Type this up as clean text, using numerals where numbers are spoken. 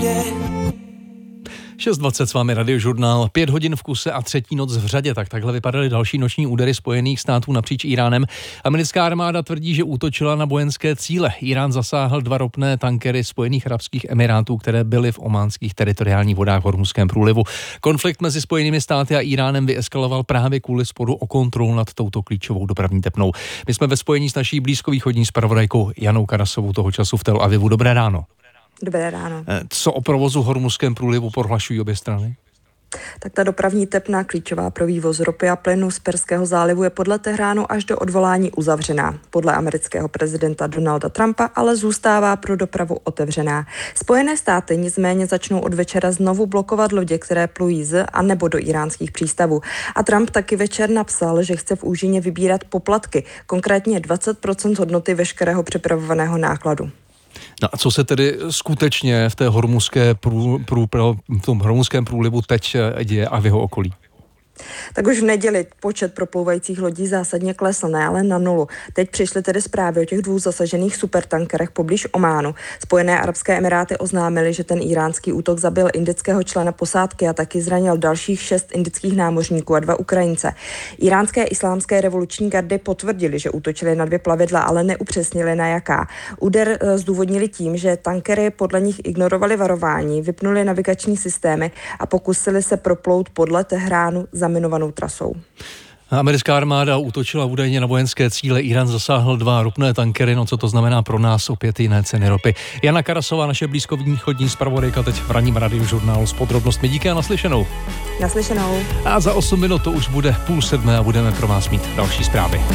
6:20 s vámi Radiožurnál, 5 hodin v kuse a třetí noc v řadě. Takhle vypadaly další noční údery Spojených států napříč Íránem. Americká armáda tvrdí, že útočila na vojenské cíle. Írán zasáhl 2 ropné tankery Spojených arabských emirátů, které byly v ománských teritoriálních vodách v Hormuzském průlivu. Konflikt mezi Spojenými státy a Íránem vyeskaloval právě kvůli sporu o kontrolu nad touto klíčovou dopravní tepnou. My jsme ve spojení s naší blízkovýchodní zpravodajkou Janou Karasovou, toho času v Tel Avivu. Dobré ráno. Dobré ráno. Co o provozu v Hormuzském průlivu prohlašují obě strany? Tak ta dopravní tepna, klíčová pro vývoz ropy a plynu z Perského zálivu, je podle Tehránu až do odvolání uzavřená. Podle amerického prezidenta Donalda Trumpa ale zůstává pro dopravu otevřená. Spojené státy nicméně začnou od večera znovu blokovat lodě, které plují z a nebo do iránských přístavů. A Trump taky večer napsal, že chce v úžině vybírat poplatky, konkrétně 20% hodnoty veškerého přepravovaného nákladu. No a co se tedy skutečně v té v tom hormuzském průlivu teď děje a v jeho okolí? Tak už v neděli počet proplouvajících lodí zásadně klesl, ne ale na nulu. Teď přišly tedy zprávy o těch 2 zasažených supertankerech poblíž Ománu. Spojené arabské emiráty oznámily, že ten íránský útok zabil indického člena posádky a taky zranil dalších 6 indických námořníků a 2 Ukrajince. Iránské islámské revoluční gardy potvrdili, že útočili na 2 plavidla, ale neupřesnili na jaká. Úder zdůvodnili tím, že tankery podle nich ignorovaly varování, vypnuli navigační systémy a pokusili se proplout podle Tehránu zaminovanou trasou. Americká armáda útočila údajně na vojenské cíle. Irán zasáhl 2 ropné tankery. No co to znamená pro nás, opět jiné ceny ropy. Jana Karasová, naše blízkovýchodní zpravodajka, teď v ranním Radiožurnálu s podrobnostmi. Díky a naslyšenou. Naslyšenou. A za 8 minut to už bude 6:30 a budeme pro vás mít další zprávy.